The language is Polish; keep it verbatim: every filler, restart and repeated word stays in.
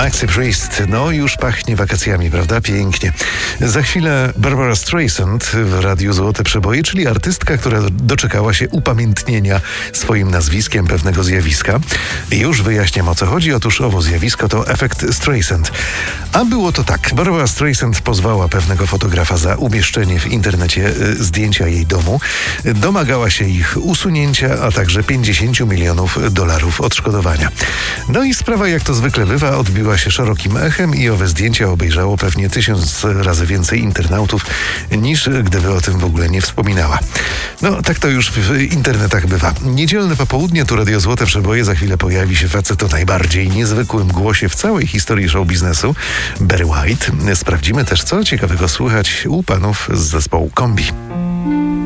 Maxi Priest. No już pachnie wakacjami, prawda? Pięknie. Za chwilę Barbara Streisand w Radiu Złote Przeboje, czyli artystka, która doczekała się upamiętnienia swoim nazwiskiem pewnego zjawiska. Już wyjaśniam, o co chodzi. Otóż owo zjawisko to efekt Streisand. A było to tak. Barbara Streisand pozwała pewnego fotografa za umieszczenie w internecie y, zdjęcia jej domu. Domagała się ich usunięcia, a także pięćdziesiąt milionów dolarów odszkodowania. No i sprawa, jak to zwykle bywa, odbiła się szerokim echem i owe zdjęcia obejrzało pewnie tysiąc razy więcej internautów, niż gdyby o tym w ogóle nie wspominała. No, tak to już w internetach bywa. Niedzielne popołudnie, tu Radio Złote Przeboje. Za chwilę pojawi się facet o najbardziej niezwykłym głosie w całej historii show biznesu, Barry White. Sprawdzimy też, co ciekawego słychać u panów z zespołu Kombi.